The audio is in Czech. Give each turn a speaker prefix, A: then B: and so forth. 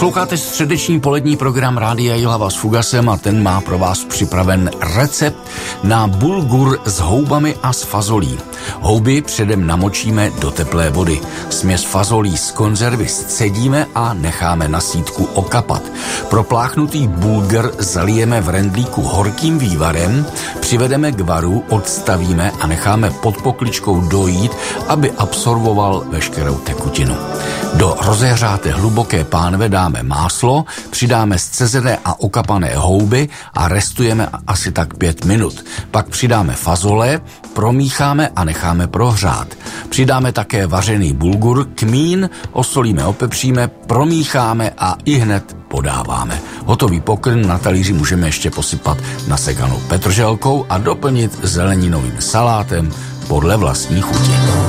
A: Posloucháte středeční polední program Rádia Jihlava s Fugasem a ten má pro vás připraven recept na bulgur s houbami a s fazolí. Houby předem namočíme do teplé vody. Směs fazolí z konzervy scedíme a necháme na sýtku okapat. Propláchnutý bulgur zalijeme v rendlíku horkým vývarem, přivedeme k varu, odstavíme a necháme pod pokličkou dojít, aby absorboval veškerou tekutinu. Do rozehřáté hluboké pánve dáme máslo, přidáme scézené a okapané houby a restujeme asi tak 5 minut. Pak přidáme fazole, promícháme a necháme prohřát. Přidáme také vařený bulgur, kmín, osolíme, opepříme, promícháme a ihned podáváme. Hotový pokrm na talíři můžeme ještě posypat nasekanou petrželkou a doplnit zeleninovým salátem podle vlastní chuti.